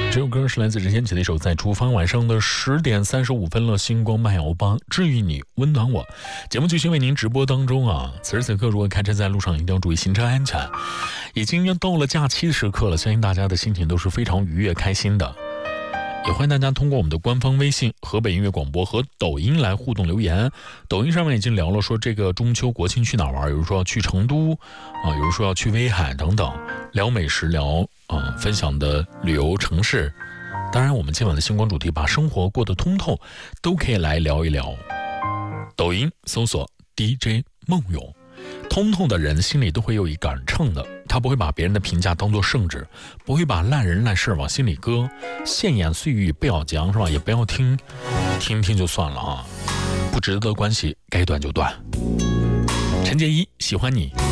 这首歌是来自任贤齐的一首《在厨房》，晚上的10点35分了，星光漫游吧，治愈你，温暖我。节目继续为您直播当中啊，此时此刻如果开车在路上，一定要注意行车安全。已经到了假期的时刻了，相信大家的心情都是非常愉悦开心的。也欢迎大家通过我们的官方微信河北音乐广播和抖音来互动留言。抖音上面已经聊了说这个中秋国庆去哪玩，有人说要去成都啊，有人说要去威海等等，聊美食，聊分享的旅游城市。当然我们今晚的星光主题把生活过得通透都可以来聊一聊。抖音搜索 DJ 梦勇，通透的人心里都会有一杆秤的，他不会把别人的评价当作圣旨，不会把烂人烂事往心里搁，闲言碎语不要讲，是吧？也不要听，听听就算了啊，不值得的关系该断就断。陈洁仪喜欢你。